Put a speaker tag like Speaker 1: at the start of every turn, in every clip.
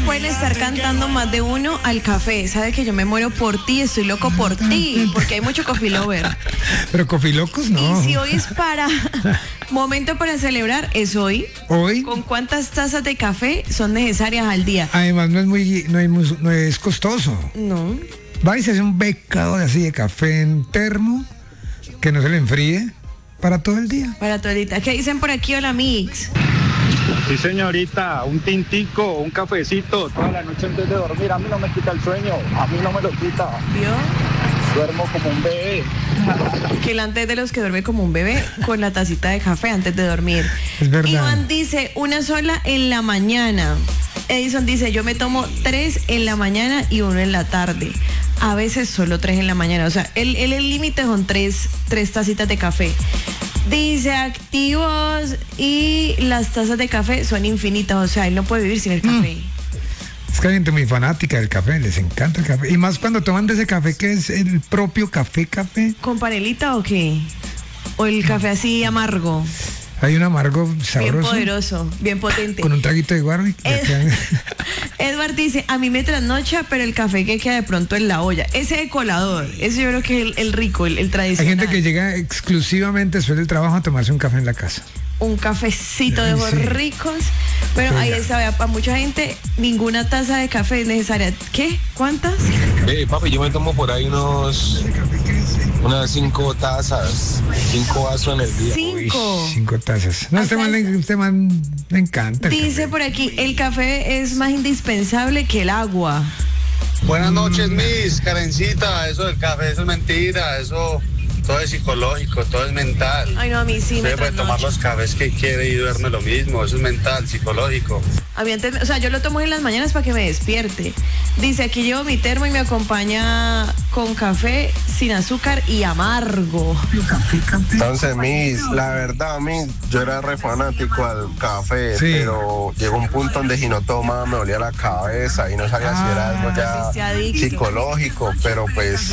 Speaker 1: pueden estar cantando más de uno al café. Sabe que yo me muero por ti, estoy loco por ti, porque hay mucho coffee lover.
Speaker 2: Pero coffee locos no.
Speaker 1: Y si hoy es para momento para celebrar, es hoy.
Speaker 2: Hoy.
Speaker 1: ¿Con cuántas tazas de café son necesarias al día?
Speaker 2: Además no es costoso.
Speaker 1: No.
Speaker 2: Va y se hace un becado así de café en termo, que no se le enfríe, para todo el día.
Speaker 1: Para todita. ¿Qué dicen por aquí? Hola, Mix.
Speaker 3: Sí, señorita, un tintico, un cafecito, toda la noche antes de dormir. A mí no me quita el sueño, a mí no me lo quita.
Speaker 1: ¿Vio?
Speaker 3: Duermo como un bebé.
Speaker 1: Que él antes de los que duerme como un bebé con la tacita de café antes de dormir.
Speaker 2: Es verdad.
Speaker 1: Iván dice, una sola en la mañana. Edison dice, yo me tomo 3 en la mañana y 1 en la tarde. A veces solo 3 en la mañana. O sea, el límite son 3 tacitas de café. Dice, activos y las tazas de café son infinitas. O sea, él no puede vivir sin el café.
Speaker 2: Es que hay gente muy fanática del café, les encanta el café. Y más cuando toman de ese café que es el propio café.
Speaker 1: ¿Con panelita o qué? ¿O el café así amargo?
Speaker 2: Hay un amargo sabroso.
Speaker 1: Bien poderoso, bien potente.
Speaker 2: Con un traguito de guaro.
Speaker 1: Edward dice, a mí me trasnocha, pero el café que queda de pronto en la olla. Ese de colador, ese yo creo que es el rico, el tradicional.
Speaker 2: Hay gente que llega exclusivamente después del trabajo a tomarse un café en la casa.
Speaker 1: Un cafecito de esos ricos. Pero ahí está, vea, para mucha gente ninguna taza de café es necesaria. ¿Qué? ¿Cuántas?
Speaker 4: Papi, yo me tomo por ahí unas 5 tazas, 5 vasos en el día.
Speaker 1: 5.
Speaker 2: 5 tazas. No, este man le encanta.
Speaker 1: Dice por aquí, el café es más indispensable que el agua.
Speaker 5: Buenas noches, Miss Karencita. Eso del café, eso es mentira. Eso todo es psicológico, todo es mental.
Speaker 1: Ay, no, a mí sí me
Speaker 5: Usted puede tomar los cafés que quiere y duerme lo mismo. Eso es mental, psicológico.
Speaker 1: A mí antes, o sea, yo lo tomo en las mañanas para que me despierte. Dice, aquí llevo mi termo y me acompaña con café sin azúcar y amargo.
Speaker 4: Entonces, la verdad, yo era re fanático al café,
Speaker 2: Sí.
Speaker 4: pero llegó un punto donde si no tomaba me dolía la cabeza y no sabía si era algo ya psicológico, pero pues...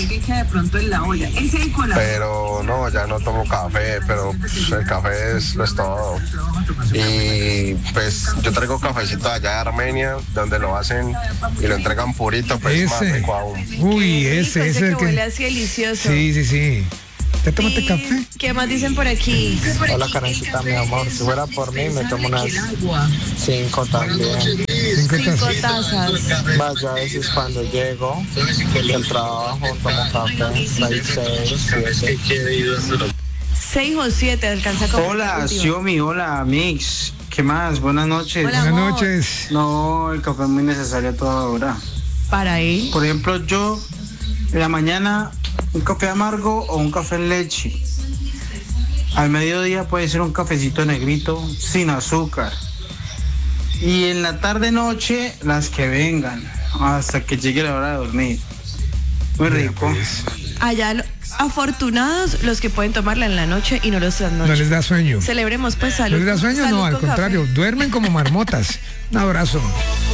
Speaker 4: Pero no, ya no tomo café, pero pues, el café es todo. Y pues yo traigo cafecito allá de Armenia, donde lo hacen y lo entregan purito, pues más
Speaker 2: Ese.
Speaker 4: rico aún.
Speaker 2: Uy,
Speaker 1: Qué
Speaker 2: ese
Speaker 1: rico,
Speaker 2: es
Speaker 1: ese
Speaker 2: el
Speaker 1: que huele así delicioso.
Speaker 2: Sí. ¿Te tomaste
Speaker 1: Y,
Speaker 2: café?
Speaker 1: ¿qué más dicen por aquí?
Speaker 4: Hola, Karencita, mi amor. Si fuera por mí, me tomo unas 5 también.
Speaker 1: 5 tazas.
Speaker 4: Vaya, a veces cuando llego del trabajo, tomo café, 6, 7.
Speaker 1: 6 o 7 alcanza como.
Speaker 6: Hola, Xiomi, hola, Mix. ¿Qué más? Buenas noches.
Speaker 1: Hola.
Speaker 2: Buenas
Speaker 1: amor.
Speaker 2: noches.
Speaker 6: No, el café es muy necesario a toda hora.
Speaker 1: Para él.
Speaker 6: Por ejemplo, yo en la mañana un café amargo o un café en leche. Al mediodía puede ser un cafecito negrito sin azúcar. Y en la tarde-noche las que vengan hasta que llegue la hora de dormir. Muy rico.
Speaker 1: Allá afortunados los que pueden tomarla en la noche y no los
Speaker 2: No
Speaker 1: trasnochen.
Speaker 2: les da sueño.
Speaker 1: Celebremos pues salud.
Speaker 2: ¿No les da sueño?
Speaker 1: Salud
Speaker 2: No, al
Speaker 1: con café.
Speaker 2: contrario. Duermen como marmotas. Un abrazo.